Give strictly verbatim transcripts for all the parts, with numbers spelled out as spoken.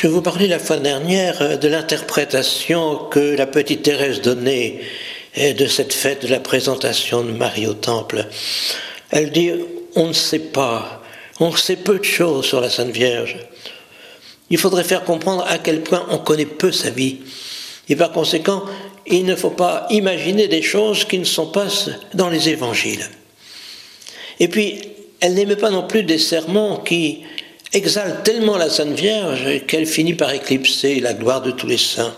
Je vous parlais la fois dernière de l'interprétation que la petite Thérèse donnait de cette fête de la présentation de Marie au Temple. Elle dit « on ne sait pas, on sait peu de choses sur la Sainte Vierge ». Il faudrait faire comprendre à quel point on connaît peu sa vie. Et par conséquent, il ne faut pas imaginer des choses qui ne sont pas dans les évangiles. Et puis, elle n'aimait pas non plus des sermons qui exaltent tellement la Sainte Vierge qu'elle finit par éclipser la gloire de tous les saints.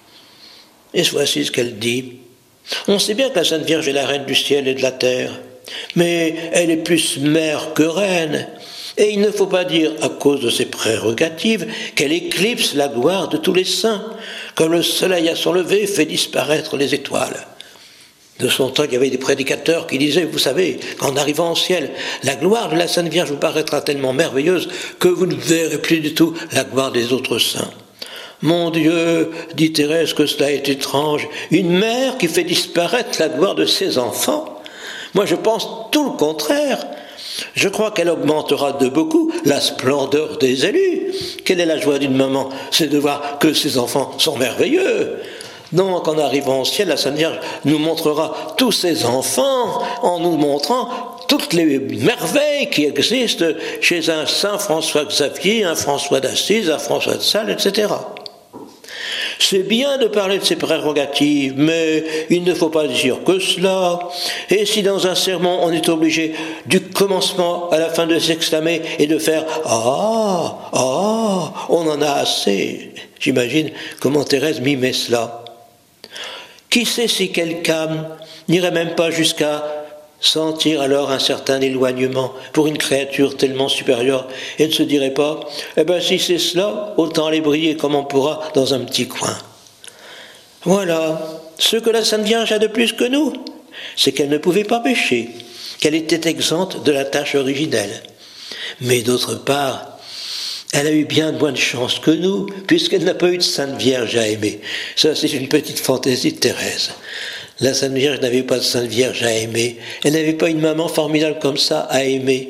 Et voici ce qu'elle dit. On sait bien que la Sainte Vierge est la reine du ciel et de la terre, mais elle est plus mère que reine. Et il ne faut pas dire, à cause de ses prérogatives, qu'elle éclipse la gloire de tous les saints, comme le soleil à son lever fait disparaître les étoiles. De son temps, il y avait des prédicateurs qui disaient, vous savez, qu'en arrivant au ciel, la gloire de la Sainte Vierge vous paraîtra tellement merveilleuse que vous ne verrez plus du tout la gloire des autres saints. Mon Dieu, dit Thérèse, que cela est étrange, une mère qui fait disparaître la gloire de ses enfants. Moi, je pense tout le contraire. Je crois qu'elle augmentera de beaucoup la splendeur des élus. Quelle est la joie d'une maman? C'est de voir que ses enfants sont merveilleux. Donc, en arrivant au ciel, la Sainte Vierge nous montrera tous ses enfants en nous montrant toutes les merveilles qui existent chez un saint François Xavier, un François d'Assise, un François de Sales, et cetera. C'est bien de parler de ses prérogatives, mais il ne faut pas dire que cela. Et si dans un sermon on est obligé du commencement à la fin de s'exclamer et de faire « Ah, ah, on en a assez », j'imagine comment Thérèse mimait cela. Qui sait si quelqu'un n'irait même pas jusqu'à sentir alors un certain éloignement pour une créature tellement supérieure et ne se dirait pas « Eh bien, si c'est cela, autant aller briller comme on pourra dans un petit coin. » Voilà, ce que la Sainte Vierge a de plus que nous, c'est qu'elle ne pouvait pas pécher, qu'elle était exempte de la tâche originelle. Mais d'autre part, elle a eu bien moins de chance que nous, puisqu'elle n'a pas eu de Sainte Vierge à aimer. Ça, c'est une petite fantaisie de Thérèse. La Sainte Vierge n'avait pas de Sainte Vierge à aimer. Elle n'avait pas une maman formidable comme ça à aimer.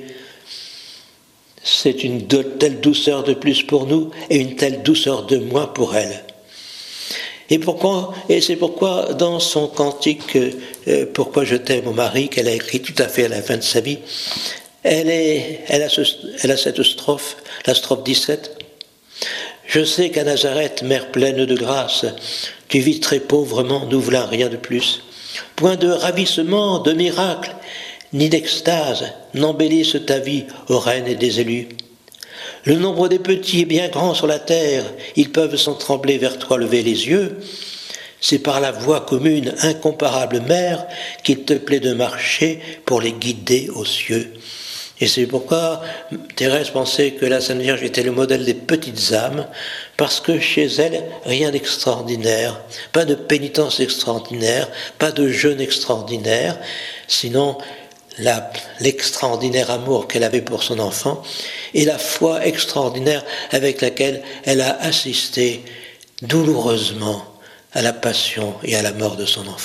C'est une telle douceur de plus pour nous et une telle douceur de moins pour elle. Et, pourquoi, et c'est pourquoi dans son cantique euh, « Pourquoi je t'aime, mon mari » qu'elle a écrit tout à fait à la fin de sa vie, elle, est, elle, a, ce, elle a cette strophe, la strophe dix-sept. « Je sais qu'à Nazareth, mère pleine de grâce, tu vis très pauvrement, nous voulant rien de plus. Point de ravissement, de miracle, ni d'extase n'embellissent ta vie, ô reine des élus. Le nombre des petits est bien grand sur la terre, ils peuvent sans trembler vers toi lever les yeux. C'est par la voie commune, incomparable mère, qu'il te plaît de marcher pour les guider aux cieux. » Et c'est pourquoi Thérèse pensait que la Sainte Vierge était le modèle des petites âmes, parce que chez elle, rien d'extraordinaire, pas de pénitence extraordinaire, pas de jeûne extraordinaire, sinon la, l'extraordinaire amour qu'elle avait pour son enfant et la foi extraordinaire avec laquelle elle a assisté douloureusement à la passion et à la mort de son enfant.